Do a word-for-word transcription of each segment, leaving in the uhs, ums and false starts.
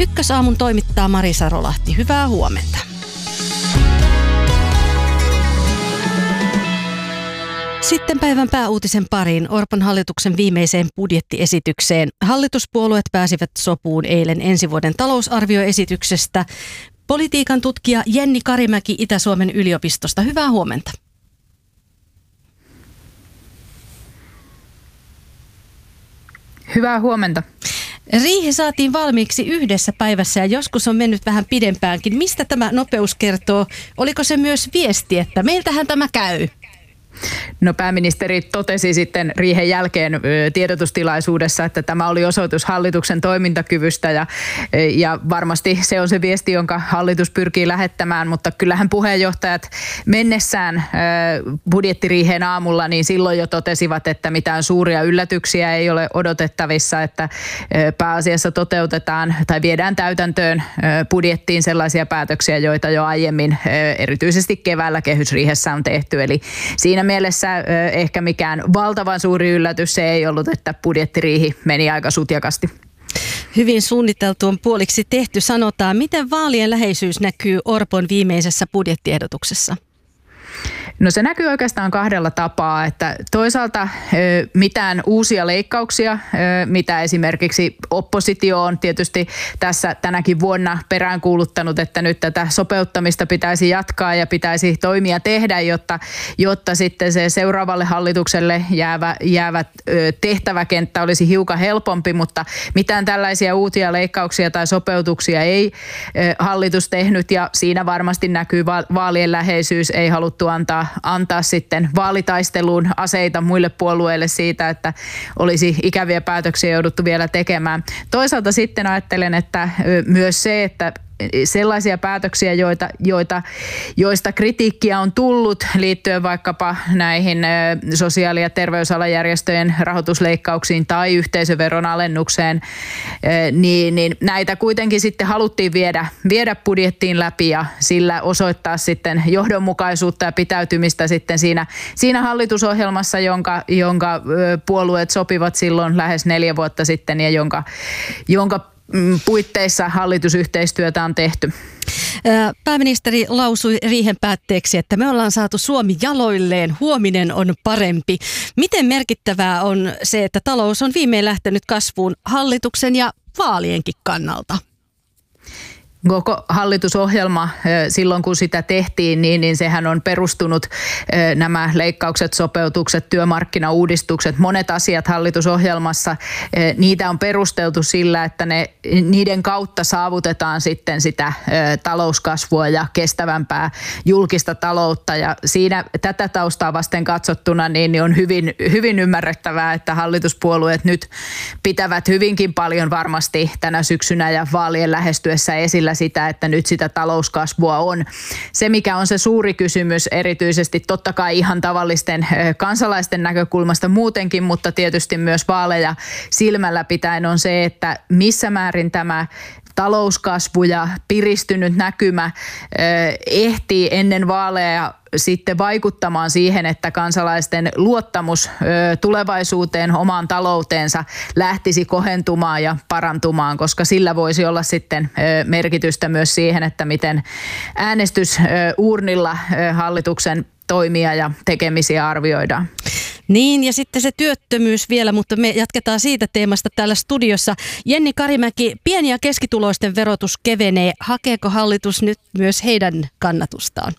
Ykkösaamun toimittaa Marisa Rolahti. Hyvää huomenta. Sitten päivän pääuutisen pariin, Orpon hallituksen viimeiseen budjettiesitykseen. Hallituspuolueet pääsivät sopuun eilen ensi vuoden talousarvioesityksestä. Politiikan tutkija Jenni Karimäki Itä-Suomen yliopistosta. Hyvää huomenta. Hyvää huomenta. Riihi saatiin valmiiksi yhdessä päivässä ja joskus on mennyt vähän pidempäänkin. Mistä tämä nopeus kertoo? Oliko se myös viesti, että meiltähän tämä käy? No, pääministeri totesi sitten riihen jälkeen tiedotustilaisuudessa, että tämä oli osoitus hallituksen toimintakyvystä ja, ja varmasti se on se viesti, jonka hallitus pyrkii lähettämään, mutta kyllähän puheenjohtajat mennessään budjettiriiheen aamulla, niin silloin jo totesivat, että mitään suuria yllätyksiä ei ole odotettavissa, että pääasiassa toteutetaan tai viedään täytäntöön budjettiin sellaisia päätöksiä, joita jo aiemmin erityisesti keväällä kehysriihessä on tehty, eli siinä mielessä ehkä mikään valtavan suuri yllätys se ei ollut, että budjettiriihi meni aika sutjakasti. Hyvin suunniteltu on puoliksi tehty, sanotaan. Miten vaalien läheisyys näkyy Orpon viimeisessä budjettiehdotuksessa? No, se näkyy oikeastaan kahdella tapaa, että toisaalta mitään uusia leikkauksia, mitä esimerkiksi oppositio on tietysti tässä tänäkin vuonna peräänkuuluttanut, että nyt tätä sopeuttamista pitäisi jatkaa ja pitäisi toimia tehdä, jotta, jotta sitten se seuraavalle hallitukselle jäävä, jäävä tehtäväkenttä olisi hiukan helpompi, mutta mitään tällaisia uusia leikkauksia tai sopeutuksia ei hallitus tehnyt ja siinä varmasti näkyy vaalien läheisyys, ei haluttu antaa antaa sitten vaalitaisteluun aseita muille puolueille siitä, että olisi ikäviä päätöksiä jouduttu vielä tekemään. Toisaalta sitten ajattelen, että myös se, että sellaisia päätöksiä, joita, joita, joista kritiikkiä on tullut liittyen vaikkapa näihin sosiaali- ja terveysalajärjestöjen rahoitusleikkauksiin tai yhteisöveron alennukseen, niin, niin näitä kuitenkin sitten haluttiin viedä, viedä budjettiin läpi ja sillä osoittaa sitten johdonmukaisuutta ja pitäytymistä sitten siinä, siinä hallitusohjelmassa, jonka, jonka puolueet sopivat silloin lähes neljä vuotta sitten ja jonka, jonka puitteissa hallitusyhteistyötä on tehty. Pääministeri lausui riihen päätteeksi, että me ollaan saatu Suomi jaloilleen, huominen on parempi. Miten merkittävää on se, että talous on viimein lähtenyt kasvuun hallituksen ja vaalienkin kannalta? Koko hallitusohjelma silloin, kun sitä tehtiin, niin, niin sehän on perustunut nämä leikkaukset, sopeutukset, työmarkkinauudistukset, monet asiat hallitusohjelmassa. Niitä on perusteltu sillä, että ne, niiden kautta saavutetaan sitten sitä talouskasvua ja kestävämpää julkista taloutta. Ja siinä tätä taustaa vasten katsottuna niin, niin on hyvin, hyvin ymmärrettävää, että hallituspuolueet nyt pitävät hyvinkin paljon varmasti tänä syksynä ja vaalien lähestyessä esillä sitä, että nyt sitä talouskasvua on. Se, mikä on se suuri kysymys erityisesti totta kai ihan tavallisten kansalaisten näkökulmasta muutenkin, mutta tietysti myös vaaleja silmällä pitäen on se, että missä määrin tämä talouskasvu ja piristynyt näkymä ehtii ennen vaaleja sitten vaikuttamaan siihen, että kansalaisten luottamus tulevaisuuteen, omaan talouteensa lähtisi kohentumaan ja parantumaan, koska sillä voisi olla sitten merkitystä myös siihen, että miten äänestysuurnilla hallituksen toimia ja tekemisiä arvioidaan. Niin, ja sitten se työttömyys vielä, mutta me jatketaan siitä teemasta täällä studiossa. Jenni Karimäki, pieni- ja keskituloisten verotus kevenee. Hakeeko hallitus nyt myös heidän kannatustaan?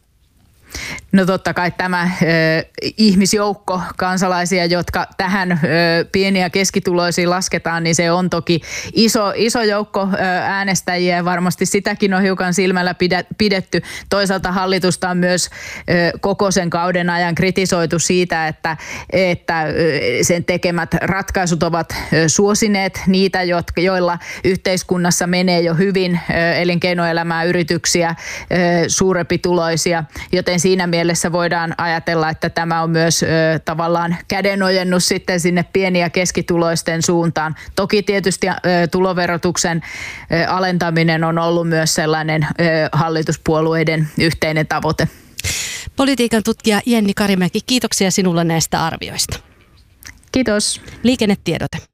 No totta kai tämä ö, ihmisjoukko kansalaisia, jotka tähän ö, pieni- ja keskituloisiin lasketaan, niin se on toki iso, iso joukko ö, äänestäjiä ja varmasti sitäkin on hiukan silmällä pidetty. Toisaalta hallitusta on myös ö, koko sen kauden ajan kritisoitu siitä, että, että ö, sen tekemät ratkaisut ovat ö, suosineet niitä, jotka, joilla yhteiskunnassa menee jo hyvin, ö, elinkeinoelämää, yrityksiä, ö, suurempituloisia, joten siinä mielessä voidaan ajatella, että tämä on myös ö, tavallaan kädenojennus sitten sinne pieni- ja keskituloisten suuntaan. Toki tietysti ö, tuloverotuksen ö, alentaminen on ollut myös sellainen ö, hallituspuolueiden yhteinen tavoite. Politiikan tutkija Jenni Karimäki, kiitoksia sinulle näistä arvioista. Kiitos. Liikennetiedote.